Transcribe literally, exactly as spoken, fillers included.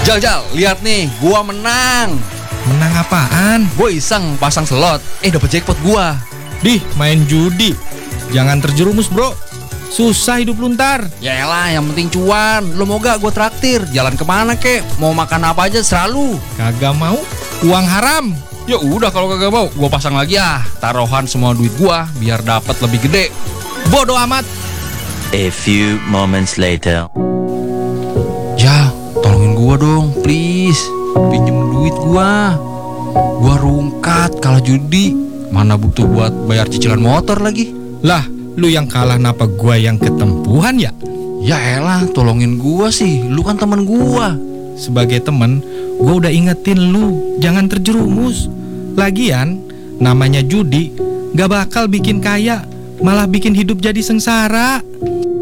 Jal, Jal, lihat nih, gua menang. Menang apaan? Gue iseng pasang slot, eh dapet jackpot gua. Dih, main judi. Jangan terjerumus, bro. Susah hidup lu ntar. Yaelah, yang penting cuan. Lo mau gak gue traktir? Jalan kemana kek? Mau makan apa aja selalu. Kagak mau? Uang haram. Ya udah, kalau kagak mau, gue pasang lagi ah. Taruhan semua duit gua biar dapat lebih gede. Bodoh amat. A few moments later. Ya, tolongin gua dong, please. Pinjem duit gua. Gua rungkat kalah judi. Mana butuh buat bayar cicilan motor lagi. Lah, lu yang kalah napa gua yang ketempuhan ya? Ya elah, tolongin gua sih. Lu kan teman gua. Sebagai temen, gua udah ingetin lu jangan terjerumus. Lagian, namanya judi gak bakal bikin kaya, malah bikin hidup jadi sengsara.